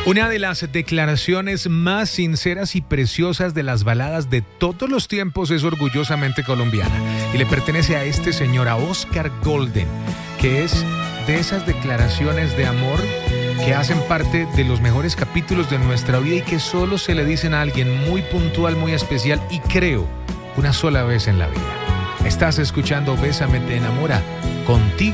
Una de las declaraciones más sinceras y preciosas de las baladas de todos los tiempos es orgullosamente colombiana y le pertenece a este señor, a Oscar Golden, que es de esas declaraciones de amor que hacen parte de los mejores capítulos de nuestra vida y que solo se le dicen a alguien muy puntual, muy especial y creo una sola vez en la vida. Estás escuchando Bésame te enamora, contigo.